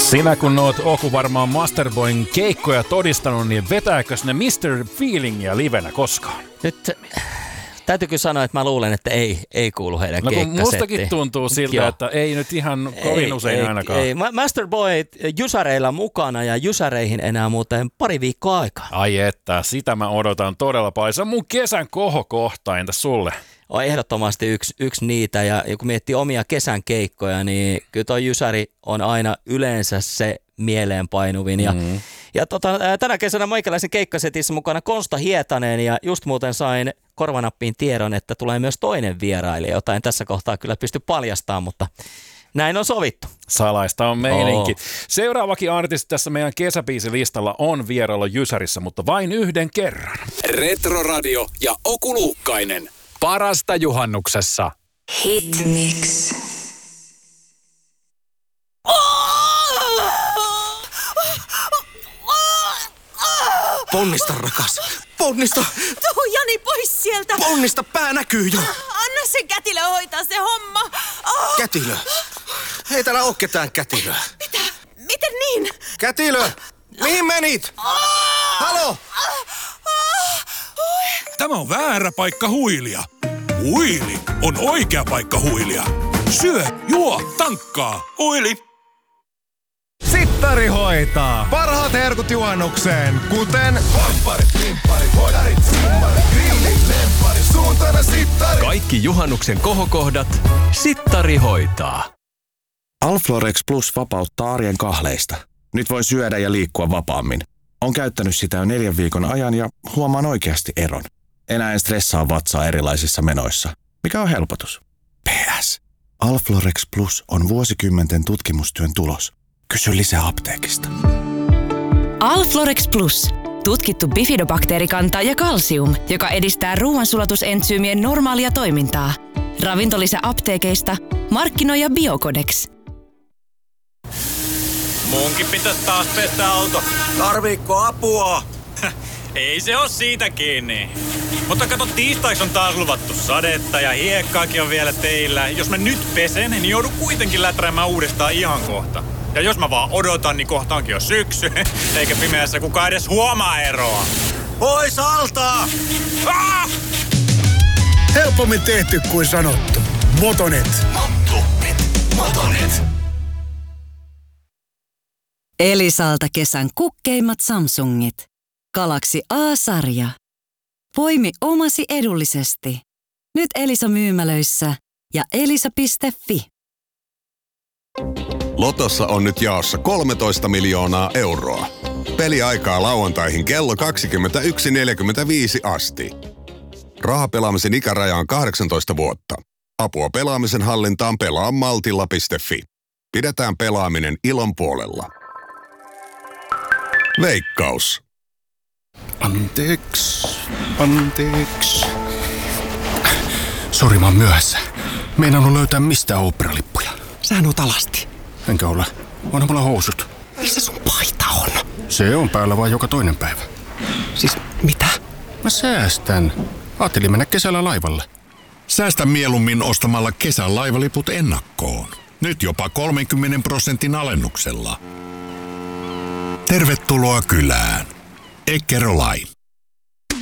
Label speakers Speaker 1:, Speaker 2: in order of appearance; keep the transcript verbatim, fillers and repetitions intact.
Speaker 1: Sinä kun oot Oku varmaan Masterboyn keikkoja todistanut, niin vetääkös ne mister Feelingia livenä koskaan?
Speaker 2: Nyt täytyykö sanoa, että mä luulen, että ei, ei kuulu heidän
Speaker 1: no,
Speaker 2: keikkasettiin.
Speaker 1: Mustakin tuntuu siltä, Joo. että ei nyt ihan kovin ei, usein
Speaker 2: ei,
Speaker 1: ainakaan.
Speaker 2: Ei. Masterboy Jysäreillä mukana ja Jysäreihin enää muuten pari viikkoa aikaa.
Speaker 1: Ai että, sitä mä odotan todella paljon. Se on mun kesän kohokohta, entäs sulle?
Speaker 2: On ehdottomasti yksi, yksi niitä ja kun miettii omia kesän keikkoja, niin kyllä toi Jysäri on aina yleensä se mieleenpainuvin. Ja, mm-hmm. ja tota, tänä kesänä meikäläisen keikkasetissä mukana Konsta Hietanen ja just muuten sain korvanappiin tiedon, että tulee myös toinen vierailija, jota en tässä kohtaa kyllä pysty paljastamaan, mutta näin on sovittu.
Speaker 1: Salaista on meininki.
Speaker 2: Oo.
Speaker 1: Seuraavakin artisti tässä meidän kesäbiisilistalla on vierailla Jysärissä, mutta vain yhden kerran.
Speaker 3: Retroradio ja Oku Luukkainen. Parasta juhannuksessa.
Speaker 4: Hitmix.
Speaker 5: Ponnista, rakas. Ponnista.
Speaker 6: Tuu Jani pois sieltä.
Speaker 5: Ponnista, pää näkyy jo.
Speaker 6: Anna sen kätilö hoitaa se homma. Oh.
Speaker 5: Kätilö. Ei täällä oo ketään kätilöä.
Speaker 6: Mitä? Miten niin?
Speaker 5: Kätilö. Mihin menit? Halo.
Speaker 7: Tämä on väärä paikka huilia. Huili on oikea paikka huilia. Syö, juo, tankkaa. Huili.
Speaker 8: Sittari hoitaa. Parhaat herkut juhannukseen, kuten
Speaker 9: Vampparit, limpparit, hodarit, simmarit, grillit, lempparit, suuntana sittari.
Speaker 3: Kaikki juhannuksen kohokohdat Sittari hoitaa.
Speaker 10: Alflorex Plus vapauttaa arjen kahleista. Nyt voi syödä ja liikkua vapaammin. Olen käyttänyt sitä jo neljän viikon ajan ja huomaan oikeasti eron. Enää en stressaa vatsaa erilaisissa menoissa, mikä on helpotus. P S. Alflorex Plus on vuosikymmenten tutkimustyön tulos. Kysy lisää apteekista.
Speaker 11: Alflorex Plus. Tutkittu bifidobakteerikanta ja kalsium, joka edistää ruoansulatusentsyymien normaalia toimintaa. Ravintolisä apteekeista. Markkinoija Biocodex.
Speaker 12: Munkin pitäisi taas pestä auto.
Speaker 5: Tarviikko apua?
Speaker 12: Ei se oo siitä kiinni. Mutta kato, tiistaiksi on taas luvattu sadetta ja hiekkaakin on vielä teillä. Jos mä nyt pesen, niin joudun kuitenkin läträämään uudestaan ihan kohta. Ja jos mä vaan odotan, niin kohta onkin jo syksy. Eikä pimeässä kukaan edes huomaa eroa.
Speaker 5: Pois alta!
Speaker 12: Ah!
Speaker 7: Helpommin tehty kuin sanottu. Motonet.
Speaker 9: Motonet. Motonet.
Speaker 13: Elisalta kesän kukkeimmat Samsungit. Galaxy A-sarja. Poimi omasi edullisesti. Nyt Elisa myymälöissä ja elisa piste fi.
Speaker 14: Lotossa on nyt jaossa kolmetoista miljoonaa euroa. Peliaikaa lauantaihin kello kaksikymmentäyksi neljäkymmentäviisi asti. Rahapelaamisen ikäraja on kahdeksantoista vuotta. Apua pelaamisen hallintaan pelaa maltilla piste fi. Pidetään pelaaminen ilon puolella. Veikkaus.
Speaker 7: Anteeksi. Anteeksi. Sori, mä oon myöhässä. Meinannut löytää mistään oopperalippuja.
Speaker 5: Sähän oot alasti.
Speaker 7: Enkä ole. Onhan mulla housut.
Speaker 5: Missä sun paita on?
Speaker 7: Se on päällä vaan joka toinen päivä.
Speaker 5: Siis mitä?
Speaker 7: Mä säästän. Ajattelin mennä kesällä laivalle.
Speaker 15: Säästä mieluummin ostamalla kesän laivaliput ennakkoon. Nyt jopa kolmenkymmenen prosentin alennuksella. Tervetuloa kylään. Eckerö Line.